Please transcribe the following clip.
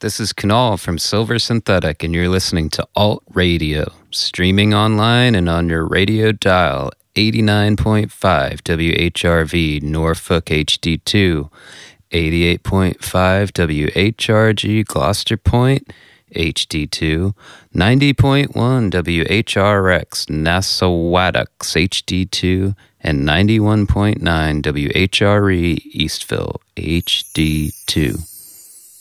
This is Kunal from Silver Synthetic, and you're listening to Alt Radio, streaming online and on your radio dial, 89.5 WHRV Norfolk HD2, 88.5 WHRG Gloucester Point HD2, 90.1 WHRX Nassauattucks HD2, and 91.9 WHRE Eastville HD2.